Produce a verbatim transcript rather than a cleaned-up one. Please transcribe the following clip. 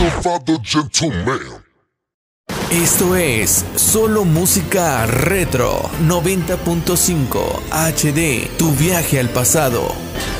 Cultivado Gentleman. Esto es Solo Música Retro noventa punto cinco H D, tu viaje al pasado.